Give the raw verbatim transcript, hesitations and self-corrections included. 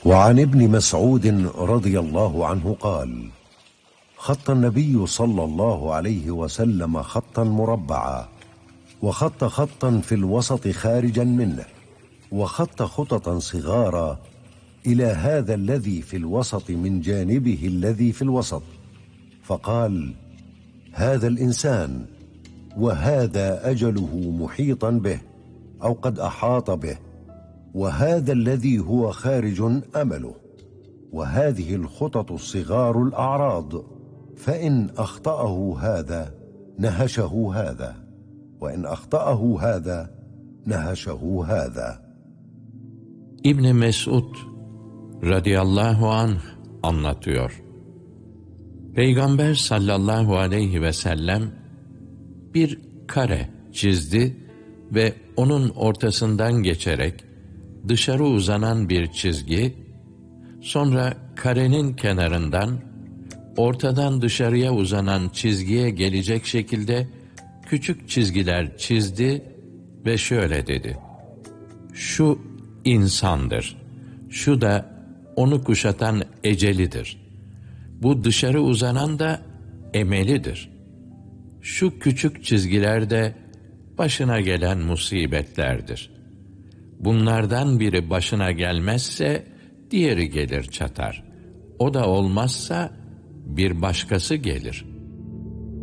وعن ابن مسعود رضي الله عنه قال: خط النبي صلى الله عليه وسلم خطا مربعا، وخط خطا في الوسط خارجا منه، وخط خططا صغارا إلى هذا الذي في الوسط من جانبه الذي في الوسط، فقال: هذا الإنسان وهذا أجله محيطا به أو قد أحاط به، وهذا الذي هو خارج أمله، وهذه الخطط الصغار الأعراض، فإن أخطأه هذا نهشه هذا، وإن أخطأه هذا نهشه هذا. İbn Mesud radıyallahu anh anlatıyor. Peygamber sallallahu aleyhi ve sellem bir kare çizdi ve onun ortasından geçerek dışarı uzanan bir çizgi, sonra karenin kenarından ortadan dışarıya uzanan çizgiye gelecek şekilde küçük çizgiler çizdi ve şöyle dedi: şu insandır, şu da onu kuşatan ecelidir, bu dışarı uzanan da emelidir. Şu küçük çizgiler de başına gelen musibetlerdir. Bunlardan biri başına gelmezse diğeri gelir çatar. O da olmazsa bir başkası gelir.